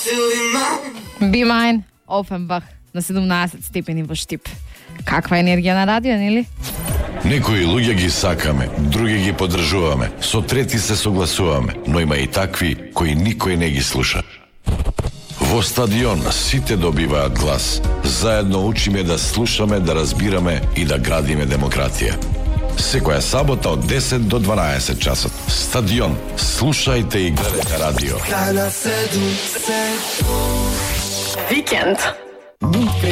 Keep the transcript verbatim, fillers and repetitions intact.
Be Mine, Offenbach на седумнаесет степени во Штип. Каква енергија на радио, нели? Некои луѓе ги сакаме, други ги поддржуваме, со трети се согласуваме, но има и такви кои никој не ги слуша. Во Стадион сите добиваат глас. Заедно учиме да слушаме, да разбираме и да градиме демократија. Секоја сабота од десет до дванаесет часот. Стадион. Слушајте и гледате радио. Викенд.